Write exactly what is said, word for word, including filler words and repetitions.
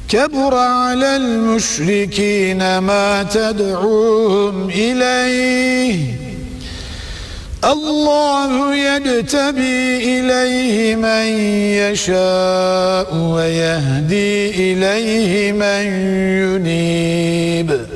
كبر على المشركين ما تدعوهم إليه الله يجتبي إليه من يشاء ويهدي إليه من ينيب